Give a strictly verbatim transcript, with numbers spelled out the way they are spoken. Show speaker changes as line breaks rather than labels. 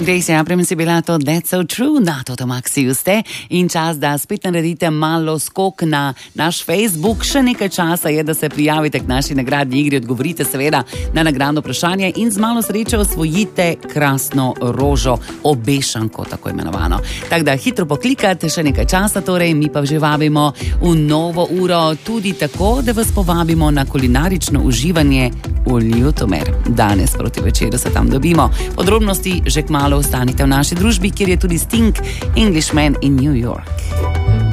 Res je, prej si bila to That's So True na Totomaxiju ste in čas, da spet naredite malo skok na naš Facebook. Še nekaj časa je, da se prijavite k naši nagradni igri, odgovorite seveda na nagradno vprašanje in z malo sreče osvojite krasno rožo, obešanko tako imenovano. Tako da hitro poklikate, še nekaj časa torej, mi pa že vabimo v novo uro tudi tako, da vas povabimo na kulinarično uživanje v Ljutomer. Danes proti večeru se tam dobimo. Podrobnosti že kmalu ostanite v naši družbi, kjer je tudi Sting, Englishman in New York.